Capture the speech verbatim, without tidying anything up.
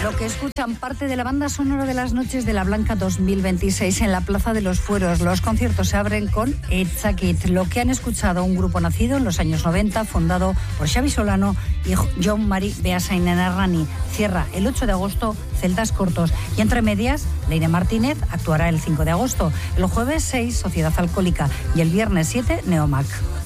Lo que escuchan, parte de la banda sonora de las noches de la Blanca dos mil veintiséis en la Plaza de los Fueros. Los conciertos se abren con Etzakit. Lo que han escuchado, un grupo nacido en los años noventa, fundado por Xabi Solano y Jon Mari Beasainarrani. Cierra el ocho de agosto Celtas Cortos. Y entre medias, Leire Martínez actuará el cinco de agosto. El jueves seis, Sociedad Alcohólica. Y el viernes siete, Neomac.